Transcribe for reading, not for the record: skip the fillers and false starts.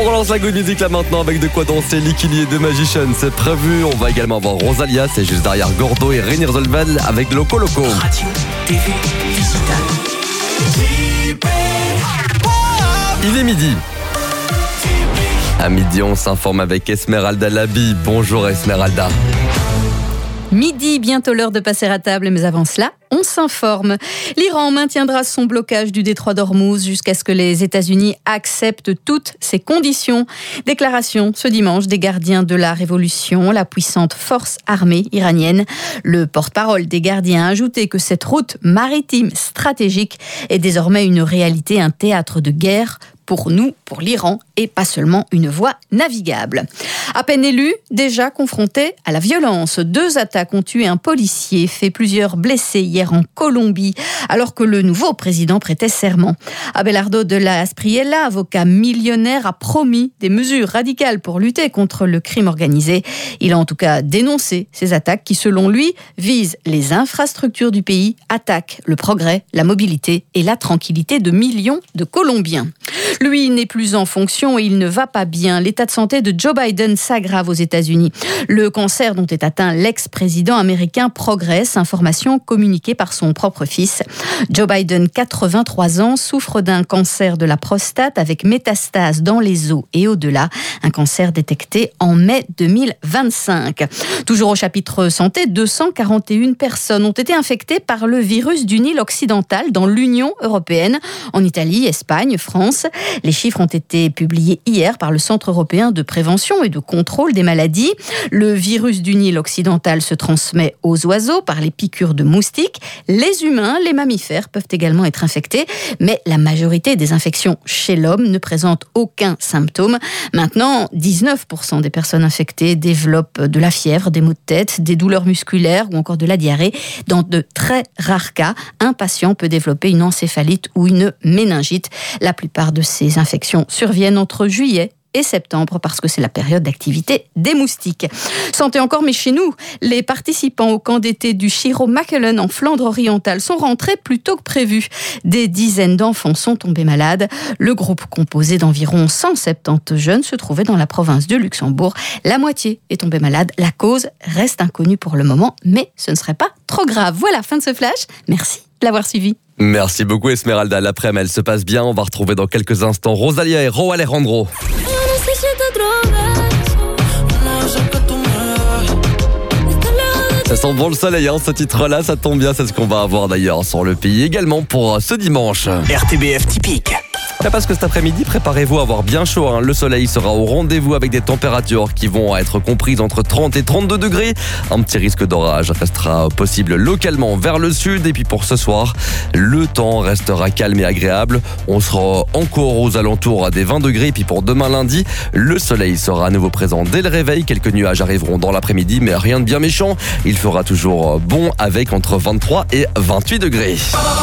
On relance la good music là maintenant avec de quoi danser. Likili et The Magician, c'est prévu. On va également avoir Rosalia, c'est juste derrière Gordo et Rainier Zolvel avec Loco Loco. Radio, TV, digital. Il est midi. À midi, on s'informe avec Esmeralda Labi. Bonjour Esmeralda. Midi, bientôt l'heure de passer à table, mais avant cela, on s'informe. L'Iran maintiendra son blocage du détroit d'Ormuz jusqu'à ce que les États-Unis acceptent toutes ces conditions. Déclaration ce dimanche des gardiens de la révolution, la puissante force armée iranienne. Le porte-parole des gardiens a ajouté que cette route maritime stratégique est désormais une réalité, un théâtre de guerre pour nous, pour l'Iran, et pas seulement une voie navigable. À peine élu, déjà confronté à la violence. 2 attaques ont tué un policier, fait plusieurs blessés hier en Colombie, alors que le nouveau président prêtait serment. Abelardo de la Espriella, avocat millionnaire, a promis des mesures radicales pour lutter contre le crime organisé. Il a en tout cas dénoncé ces attaques qui, selon lui, visent les infrastructures du pays, attaquent le progrès, la mobilité et la tranquillité de millions de Colombiens. Lui n'est plus en fonction et il ne va pas bien. L'état de santé de Joe Biden s'aggrave aux États-Unis. Le cancer dont est atteint l'ex-président américain progresse, information communiquée par son propre fils. Joe Biden, 83 ans, souffre d'un cancer de la prostate avec métastase dans les os et au-delà. Un cancer détecté en mai 2025. Toujours au chapitre santé, 241 personnes ont été infectées par le virus du Nil occidental dans l'Union européenne, en Italie, Espagne, France. Les chiffres ont été publiés hier par le Centre européen de prévention et de contrôle des maladies. Le virus du Nil occidental se transmet aux oiseaux par les piqûres de moustiques. Les humains, les mammifères peuvent également être infectés, mais la majorité des infections chez l'homme ne présentent aucun symptôme. Maintenant, 19% des personnes infectées développent de la fièvre, des maux de tête, des douleurs musculaires ou encore de la diarrhée. Dans de très rares cas, un patient peut développer une encéphalite ou une méningite. La plupart de ces infections surviennent entre juillet et septembre parce que c'est la période d'activité des moustiques. Santé encore, mais chez nous, les participants au camp d'été du Chiro-Machelen en Flandre orientale sont rentrés plus tôt que prévu. Des dizaines d'enfants sont tombés malades. Le groupe, composé d'environ 170 jeunes, se trouvait dans la province de Luxembourg. La moitié est tombée malade. La cause reste inconnue pour le moment, mais ce ne serait pas trop grave. Voilà, fin de ce flash. Merci de l'avoir suivi. Merci beaucoup Esmeralda. L'après-midi, elle se passe bien. On va retrouver dans quelques instants Rosalia et Ro Alejandro. Ça sent bon le soleil, hein, ce titre-là, ça tombe bien, c'est ce qu'on va avoir d'ailleurs sur le pays également pour ce dimanche. RTBF typique. Parce que cet après-midi, préparez-vous à avoir bien chaud. Le soleil sera au rendez-vous avec des températures qui vont être comprises entre 30 et 32 degrés. Un petit risque d'orage restera possible localement vers le sud. Et puis pour ce soir, le temps restera calme et agréable. On sera encore aux alentours des 20 degrés. Et puis pour demain lundi, le soleil sera à nouveau présent dès le réveil. Quelques nuages arriveront dans l'après-midi, mais rien de bien méchant. Il fera toujours bon avec entre 23 et 28 degrés.